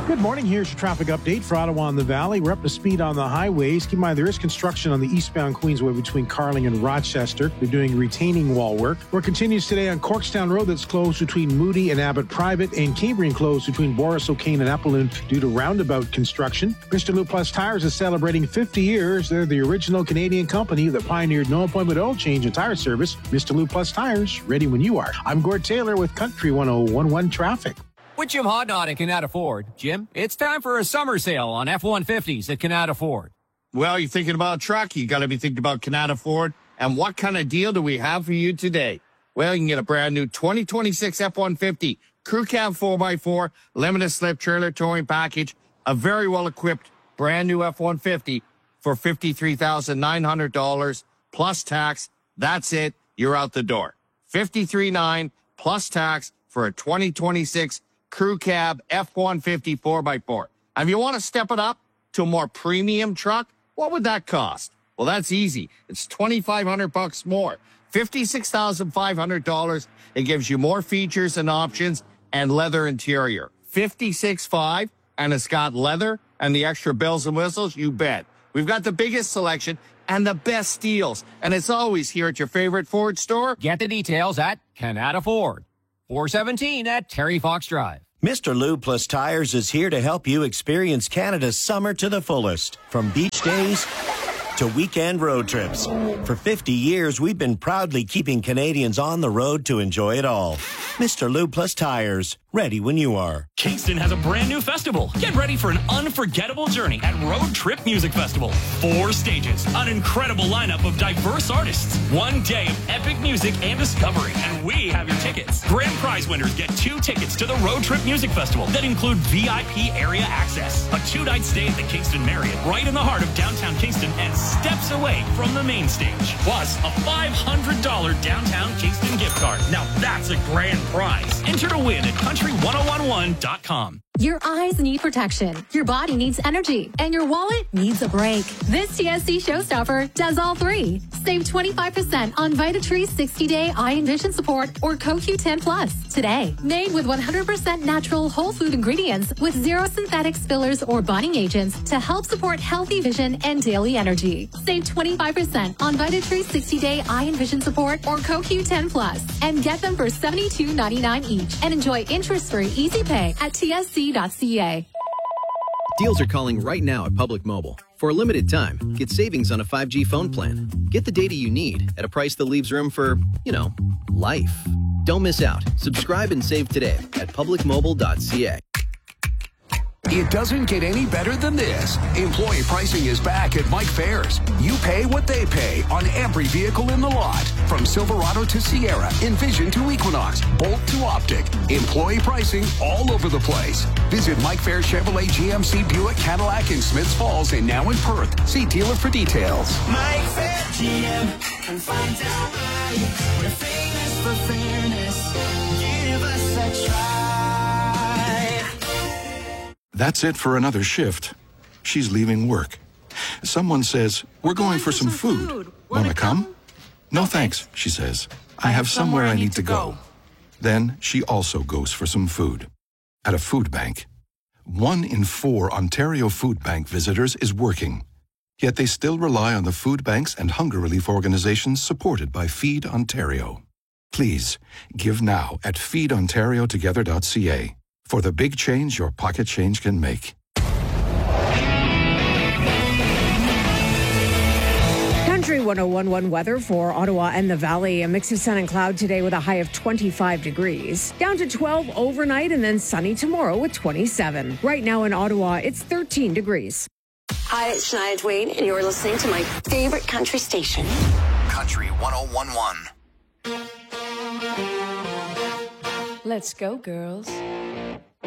Good morning. Here's your traffic update for Ottawa and the Valley. We're up to speed on the highways. Keep in mind, there is construction on the eastbound Queensway between Carling and Rochester. They're doing retaining wall work. Work continues today on Corkstown Road that's closed between Moody and Abbott Private, and Cambrian closed between Boris O'Kane and Appaloon due to roundabout construction. Mr. Lou Plus Tires is celebrating 50 years. They're the original Canadian company that pioneered no-appointment oil change and tire service. Mr. Lou Plus Tires, ready when you are. I'm Gord Taylor with Country 101.1 Traffic. With Jim Hodnott at Canada Ford. Jim, it's time for a summer sale on F-150s at Canada Ford. Well, you're thinking about a truck, you got to be thinking about Canada Ford. And what kind of deal do we have for you today? Well, you can get a brand new 2026 F-150 Crew Cab 4x4, limited slip trailer towing package, a very well-equipped brand new F-150 for $53,900 plus tax. That's it. You're out the door. $53,900 plus tax for a 2026 Crew Cab F-150 4x4. And if you want to step it up to a more premium truck, what would that cost? Well, that's easy. It's $2,500 more. $56,500. It gives you more features and options and leather interior. $56,500, and it's got leather and the extra bells and whistles, you bet. We've got the biggest selection and the best deals. And it's always here at your favorite Ford store. Get the details at Canada Ford. 417 at Terry Fox Drive. Mr. Lube Plus Tires is here to help you experience Canada's summer to the fullest. From beach days to weekend road trips. For 50 years, we've been proudly keeping Canadians on the road to enjoy it all. Mr. Lube Plus Tires, ready when you are. Kingston has a brand new festival. Get ready for an unforgettable journey at Road Trip Music Festival. 4 stages, an incredible lineup of diverse artists, 1 day of epic music and discovery, and we have your tickets. Grand prize winners get 2 tickets to the Road Trip Music Festival that include VIP area access, a 2-night stay at the Kingston Marriott right in the heart of downtown Kingston and steps away from the main stage, plus a $500 downtown Kingston gift card. Now that's a grand prize. Enter to win at country1011.com. Your eyes need protection, your body needs energy, and your wallet needs a break. This TSC showstopper does all 3. Save 25% on Vitatree 60-day eye and vision support or CoQ10 Plus today. Made with 100% natural whole food ingredients with 0 synthetics, fillers, or bonding agents to help support healthy vision and daily energy. Save 25% on Vitatree 60-day eye and vision support or CoQ10 Plus and get them for $72.99 each and enjoy interest-free easy pay at TSC.ca. Deals are calling right now at Public Mobile. For a limited time, get savings on a 5G phone plan. Get the data you need at a price that leaves room for, life. Don't miss out. Subscribe and save today at publicmobile.ca. It doesn't get any better than this. Employee pricing is back at Mike Fairs. You pay what they pay on every vehicle in the lot. From Silverado to Sierra, Envision to Equinox, Bolt to Optic. Employee pricing all over the place. Visit Mike Fairs Chevrolet, GMC, Buick, Cadillac in Smiths Falls and now in Perth. See dealer for details. Mike Fair GM and find out why we're famous for fairness. Give us a try. That's it for another shift. She's leaving work. Someone says, "We're going for some food. Want to come?" "No, thanks," she says. "I have somewhere I need to go." Then she also goes for some food. At a food bank. 1 in 4 Ontario Food Bank visitors is working. Yet they still rely on the food banks and hunger relief organizations supported by Feed Ontario. Please, give now at feedontariotogether.ca. For the big change your pocket change can make. Country 101.1 weather for Ottawa and the Valley. A mix of sun and cloud today with a high of 25 degrees. Down to 12 overnight and then sunny tomorrow with 27. Right now in Ottawa, it's 13 degrees. Hi, it's Shania Twain, and you're listening to my favorite country station. Country 101.1. Let's go, girls.